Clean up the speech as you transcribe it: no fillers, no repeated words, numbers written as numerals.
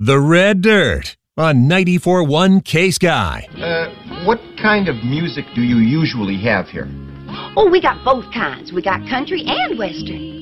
The Red Dirt on 94.1 K-Sky. What kind of music do you usually have here? Oh, we got both kinds. We got country and western.